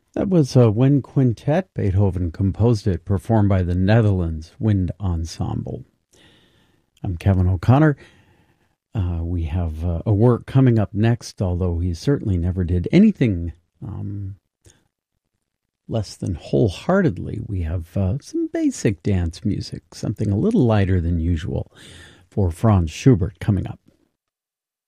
That was a wind quintet. Beethoven composed it, performed by the Netherlands Wind Ensemble. I'm Kevin O'Connor. We have a work coming up next, although he certainly never did anything less than wholeheartedly. We have some basic dance music, something a little lighter than usual for Franz Schubert coming up.